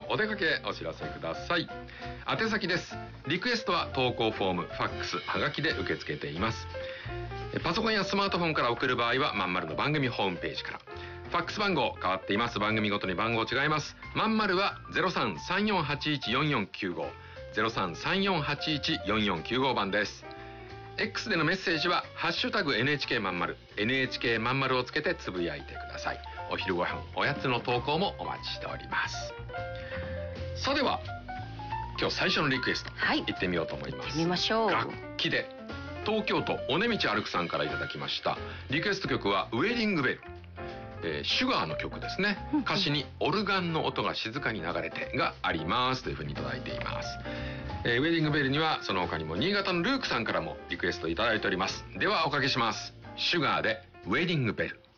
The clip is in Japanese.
お出かけお知らせください。宛先です。リクエストは投稿フォーム、ファックス、はがきで受け付けています。パソコンやスマートフォンから送る場合はまんまるの番組ホームページから。ファックス番号変わっています。番組ごとに番号違います。まんまるは 0334814495 0334814495 番です。X でのメッセージはハッシュタグ NHK まんまる NHK まんまるをつけてつぶやいてください。お昼ご飯、おやつの投稿もお待ちしております。さあでは今日最初のリクエスト、行ってみようと思います。 行ってみましょう。 楽器で東京都尾根道歩くさんからいただきました。リクエスト曲はウェディングベル、シュガーの曲ですね。歌詞にオルガンの音が静かに流れてがありますというふうにいただいています。ウェディングベルにはその他にも新潟のルークさんからもリクエストいただいております。ではおかけします。シュガーでウェディングベル。